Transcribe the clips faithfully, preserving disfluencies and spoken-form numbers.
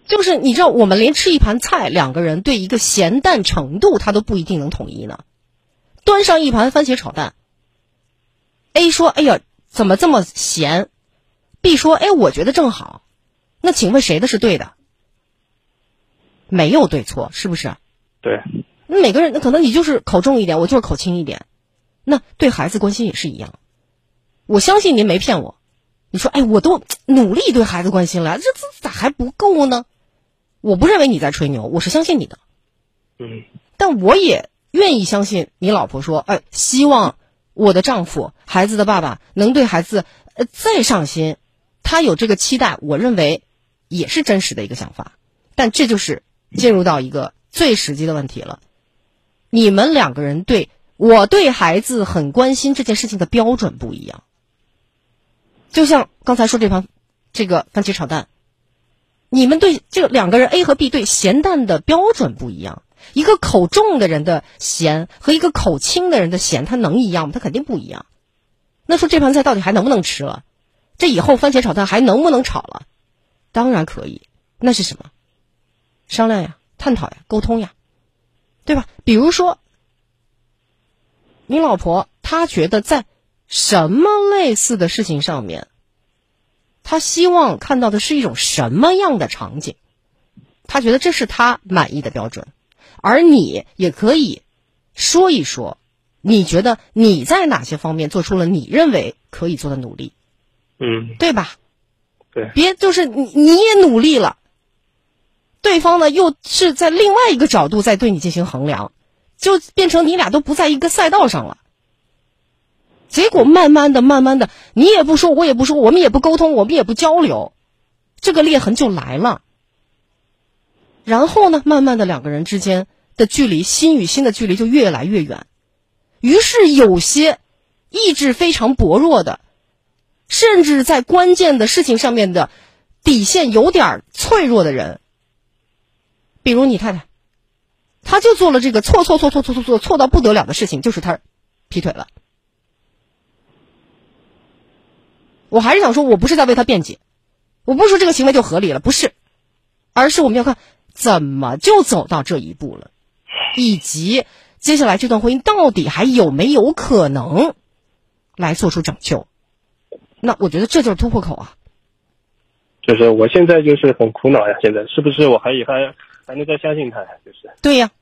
就是你知道，我们连吃一盘菜，两个人对一个咸淡程度，他都不一定能统一呢。端上一盘番茄炒蛋 ，A 说：“哎呀，怎么这么咸 ？”B 说：“哎，我觉得正好。”那请问谁的是对的？没有对错，是不是？ 对。 那每个人，那可能你就是口重一点，我就是口轻一点。那对孩子关心也是一样。我相信您没骗我。你说，哎，我都努力对孩子关心了，这这咋还不够呢？我不认为你在吹牛，我是相信你的。 嗯。 但我也愿意相信你老婆说，哎，希望我的丈夫，孩子的爸爸能对孩子呃再上心，他有这个期待，我认为也是真实的一个想法。但这就是进入到一个最实际的问题了。你们两个人对我对孩子很关心这件事情的标准不一样。就像刚才说这盘这个番茄炒蛋，你们对这个两个人 A 和 B 对咸淡的标准不一样。一个口重的人的咸和一个口轻的人的咸，它能一样吗？它肯定不一样。那说这盘菜到底还能不能吃了？这以后番茄炒蛋还能不能炒了？当然可以。那是什么？商量呀，探讨呀，沟通呀，对吧？比如说你老婆她觉得在什么类似的事情上面，她希望看到的是一种什么样的场景，她觉得这是她满意的标准。而你也可以说一说，你觉得你在哪些方面做出了你认为可以做的努力， 嗯， 对吧？ 对， 别就是你你也努力了，对方呢又是在另外一个角度在对你进行衡量，就变成你俩都不在一个赛道上了。结果慢慢的慢慢的，你也不说我也不说，我们也不沟通，我们也不交流，这个裂痕就来了。然后呢，慢慢的两个人之间的距离，心与心的距离就越来越远。于是有些意志非常薄弱的，甚至在关键的事情上面的底线有点脆弱的人，比如你太太，她就做了这个错错错错错错错错到不得了的事情，就是她劈腿了。我还是想说，我不是在为她辩解，我不是说这个行为就合理了，不是，而是我们要看怎么就走到这一步了，以及接下来这段婚姻到底还有没有可能来做出拯救。那我觉得这就是突破口啊。 就是我现在就是很苦恼呀，现在是不是我还以还还能再相信他呀？就是对呀，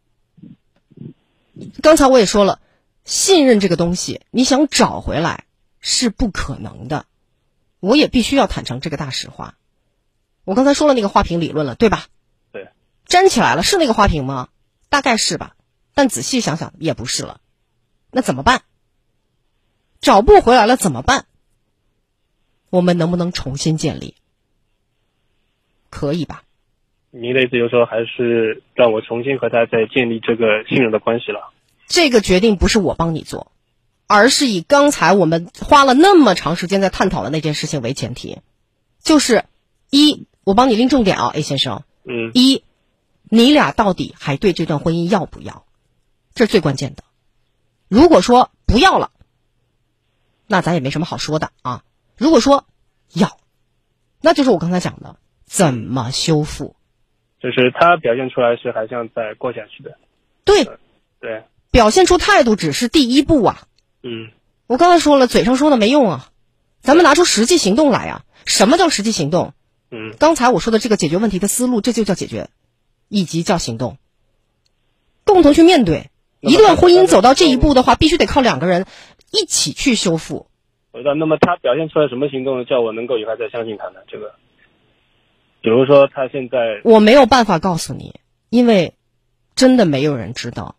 刚才我也说了，信任这个东西你想找回来是不可能的，我也必须要坦诚这个大实话。我刚才说了那个花瓶理论了，对吧？ 对， 粘起来了，是那个花瓶吗？大概是吧，但仔细想想也不是了。那怎么办？找不回来了怎么办？我们能不能重新建立？可以吧？ 您的意思就是说，还是让我重新和他再建立这个信任的关系了？ 这个决定不是我帮你做，而是以刚才我们花了那么长时间在探讨的那件事情为前提。就是一，我帮你拎重点啊 A 先生。 嗯。 一，你俩到底还对这段婚姻要不要？这是最关键的。如果说不要了，那咱也没什么好说的啊。如果说要，那就是我刚才讲的怎么修复。 就是他表现出来是还想再过下去的。 对、 呃、对， 表现出态度只是第一步啊。 嗯， 我刚才说了，嘴上说的没用啊，咱们拿出实际行动来啊。什么叫实际行动？ 嗯， 刚才我说的这个解决问题的思路，这就叫解决，以及叫行动，共同去面对。一段婚姻走到这一步的话，必须得靠两个人一起去修复。 我知道，那么他表现出来什么行动，叫我能够以后再相信他呢？这个，比如说他现在， 我没有办法告诉你，因为真的没有人知道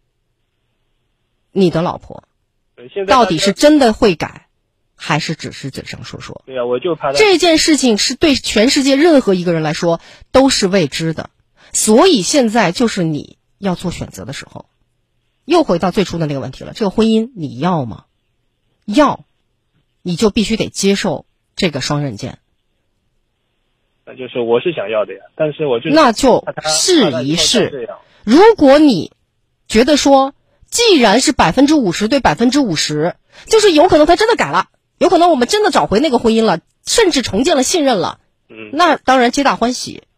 你的老婆到底是真的会改，还是只是嘴上说说。 对呀、啊，我就怕这件事情是对全世界任何一个人来说都是未知的，所以现在就是你要做选择的时候。又回到最初的那个问题了，这个婚姻你要吗？要，你就必须得接受这个双刃剑。 那就是我是想要的呀，但是我就那就试一试。如果你觉得说，既然是百分之五十对百分之五十，就是有可能他真的改了，有可能我们真的找回那个婚姻了，甚至重建了信任了， 嗯， 那当然皆大欢喜。